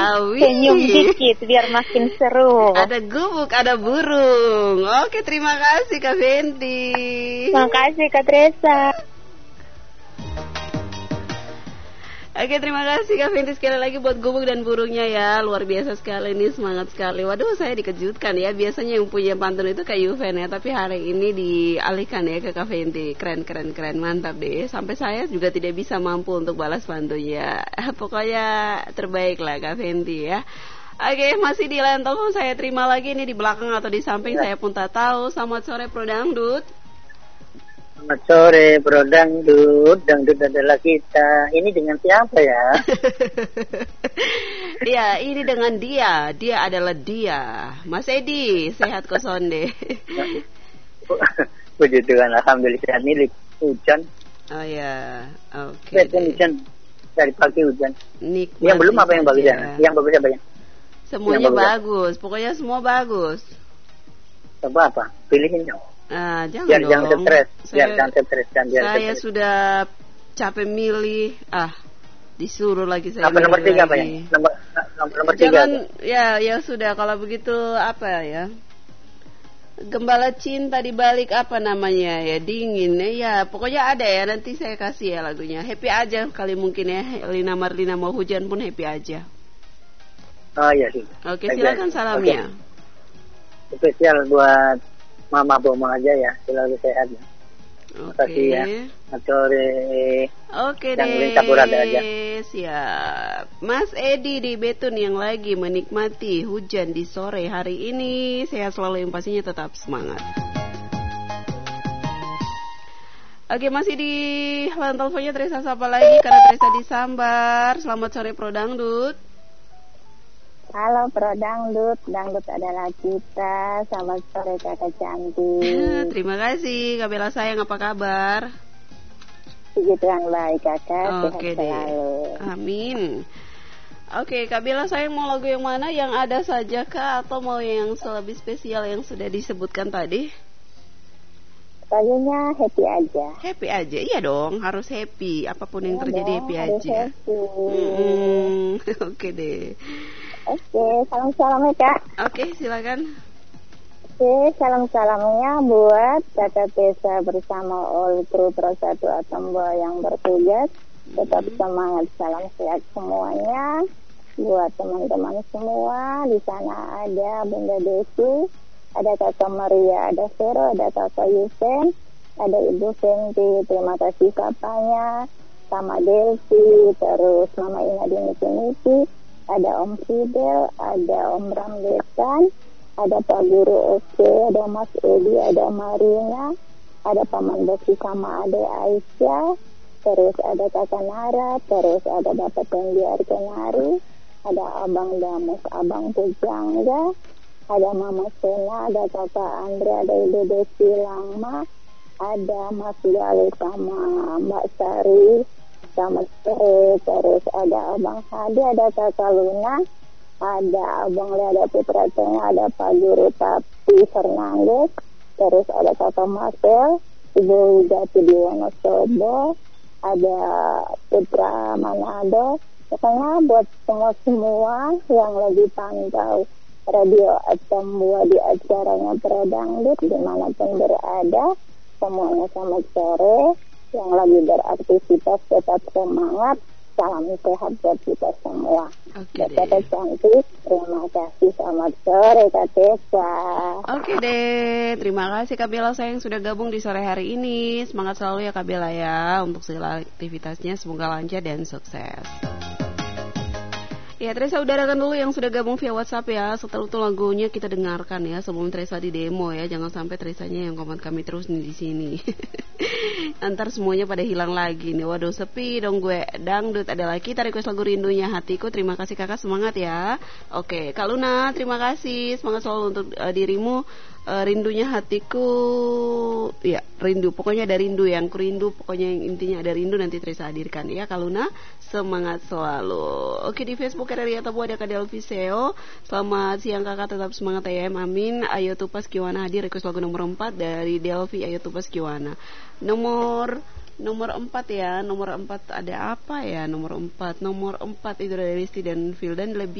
Senyum Wih. dikit biar makin seru. Ada gubuk, ada burung. Oke, terima kasih Kak Fenty. Makasih Kak Teresa. Oke, terima kasih Kak Fenty sekali lagi buat gubuk dan burungnya ya. Luar biasa sekali nih, semangat sekali. Waduh, saya dikejutkan ya. Biasanya yang punya pantun itu Kak Yuven ya, tapi hari ini dialihkan ya ke Kak Fenty. Keren, keren, keren. Mantap deh. Sampai saya juga tidak bisa mampu untuk balas pantunnya. Pokoknya terbaik lah Kak Fenty ya. Oke, masih di line telepon saya terima lagi nih di belakang atau di samping, saya pun tak tahu. Selamat sore Pro Dangdut. Selamat sore, Bro Dangdut. Dangdut adalah kita. Ini dengan siapa ya? Ya, ini dengan dia. Dia adalah dia. Mas Edi, sehat kosonde. Puji Tuhan, alhamdulillah sehat nih. Hujan. Oh ya, oke. Hujan. Dari pagi hujan. Nikmati yang belum apa yang bagus ya? Yang bagus apa ya? Semuanya bagus. Pokoknya semua bagus. Coba apa? Pilihin dong. Jangan biar dong. Jangan stres. Jangan stres. Saya sudah capek milih. Disuruh lagi saya. Apa nomor 3 apa ya? Nomor 3. Jangan ya sudah kalau begitu apa ya? Gembala cinta di balik apa namanya ya, dingin ya, pokoknya ada ya, nanti saya kasih ya lagunya. Happy aja kali mungkin ya. Lina Marlina mau hujan pun happy aja. Oh iya sih. Oke, silakan salamnya. Spesial buat Mama Boma aja ya, selalu sehat ya. Oke ya. Sore. Oke deh. Aja. Siap. Mas Edi di Betun yang lagi menikmati hujan di sore hari ini, sehat selalu, yang pastinya tetap semangat. Oke, masih di line teleponnya Teresa sapa lagi karena Teresa disambar. Selamat sore Pro Dangdut. Halo Pro Dangdut, Dangdut adalah kita. Selamat sore kakak cantik. Terima kasih Kak Bella sayang, apa kabar? Puji Tuhan baik kakak, Oke sehat deh. selalu. Amin. Oke, Kak Bella sayang mau lagu yang mana? Yang ada saja kah atau mau yang lebih spesial yang sudah disebutkan tadi? Lagunya happy aja. Happy aja, iya dong, harus happy. Apapun yang terjadi happy aja. Happy. Oke deh. Oke, salam-salam ya Kak. Oke, silakan. Oke, salam-salamnya buat Kakak Tessa bersama all kru Pro 1 Atombo yang bertugas. Tetap semangat, salam sehat semuanya. Buat teman-teman semua, di sana ada Bunda Desi, ada Kakak Maria, ada Vero, ada Kakak Yusen, ada Ibu Fenty, terima kasih kapanya, sama Delvi, terus Mama Ina Diniti, ada Om Fidel, ada Om Ramdesan, ada Pak Guru Oke, ada Mas Edi, ada Marina, ada Paman Besi sama Ade Aisyah, terus ada Kakak Nara, terus ada Bapak Tendi Arkenari, ada Abang Damus, Abang Pujangga, ada Mama Sena, ada Kakak Andre, ada Ibu Desi Langma, ada Mas Gali sama Mbak Sari, sama terus ada Abang Hadi, ada Kakak Luna, ada Abang Le, ada Putra Tengah, ada Pak Guru Tapi Fernandes, terus ada Kakak Marcel, Ibu Jati di Wonosobo, ada Putra Manado. Pokoknya buat semua yang lagi pantau radio atau buat di acaranya Pro Dangdut dimanapun berada, semuanya selamat sore. Yang lagi beraktivitas tetap semangat, salam sehat buat kita semua. Kakak cantik, terima kasih, selamat sore Kak Tessa. Oke deh, terima kasih Kak Bella sayang sudah gabung di sore hari ini. Semangat selalu ya Kak Bella ya, untuk segala aktivitasnya semoga lancar dan sukses. Ya, Teresa udarakan dulu yang sudah gabung via WhatsApp ya. Setelah itu lagunya kita dengarkan ya sebelum Teresa di demo ya. Jangan sampai Teresanya yang komen kami terus nih di sini. Antar semuanya pada hilang lagi nih. Waduh, sepi dong gue. Dangdut adalah kita, request lagu Rindunya Hatiku. Terima kasih Kakak, semangat ya. Oke, Kak Luna, terima kasih. Semangat selalu untuk dirimu. Rindunya Hatiku, ya rindu, pokoknya ada rindu, yang kurindu, pokoknya yang intinya ada rindu, nanti Teresa hadirkan ya Kak Luna, semangat selalu. Oke, di Facebook ada Ria Tabu, ada Kak Delvi Seo, selamat siang kakak, tetap semangat ya, amin. Ayo Tupas Kiwana hadir, request lagu nomor 4 dari Delvi, Ayo Tupas Kiwana. Nomor 4 ya, nomor 4 ada apa ya, nomor 4 itu dari Risti dan Fildan, lebih